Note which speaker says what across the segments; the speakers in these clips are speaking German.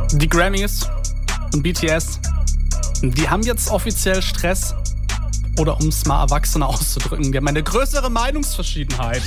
Speaker 1: Die Grammys und BTS, die haben jetzt offiziell Stress. Oder um es mal erwachsener auszudrücken, die haben eine größere Meinungsverschiedenheit.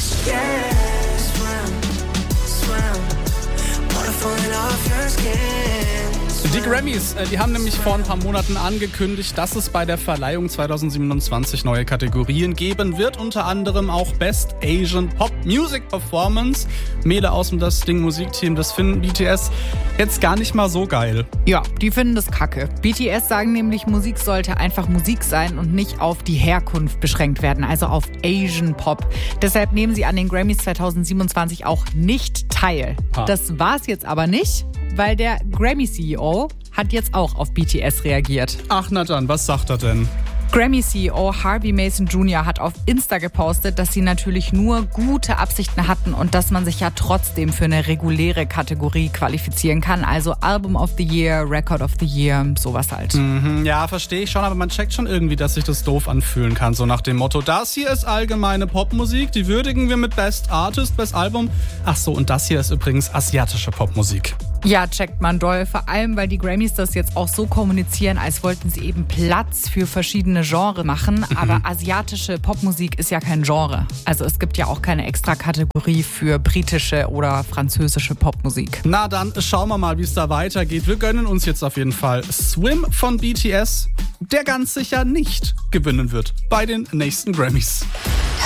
Speaker 1: Die Grammys, die haben nämlich vor ein paar Monaten angekündigt, dass es bei der Verleihung 2027 neue Kategorien geben wird, unter anderem auch Best Asian Pop Music Performance. Mele aus dem Das Ding Musikteam, das finden BTS jetzt gar nicht mal so geil.
Speaker 2: Ja, die finden das kacke. BTS sagen nämlich, Musik sollte einfach Musik sein und nicht auf die Herkunft beschränkt werden, also auf Asian Pop. Deshalb nehmen sie an den Grammys 2027 auch nicht teil. Das war's jetzt aber nicht, weil der Grammy-CEO hat jetzt auch auf BTS reagiert.
Speaker 1: Ach na dann, was sagt er denn?
Speaker 2: Grammy-CEO Harvey Mason Jr. hat auf Insta gepostet, dass sie natürlich nur gute Absichten hatten und dass man sich ja trotzdem für eine reguläre Kategorie qualifizieren kann. Also Album of the Year, Record of the Year, sowas halt.
Speaker 1: Ja, verstehe ich schon, aber man checkt schon irgendwie, dass sich das doof anfühlen kann. So nach dem Motto, das hier ist allgemeine Popmusik, die würdigen wir mit Best Artist, Best Album. Ach so, und das hier ist übrigens asiatische Popmusik.
Speaker 2: Ja, checkt man doll. Vor allem, weil die Grammys das jetzt auch so kommunizieren, als wollten sie eben Platz für verschiedene Genres machen. Aber asiatische Popmusik ist ja kein Genre. Also es gibt ja auch keine extra Kategorie für britische oder französische Popmusik.
Speaker 1: Na dann schauen wir mal, wie es da weitergeht. Wir gönnen uns jetzt auf jeden Fall Swim von BTS, der ganz sicher nicht gewinnen wird bei den nächsten Grammys.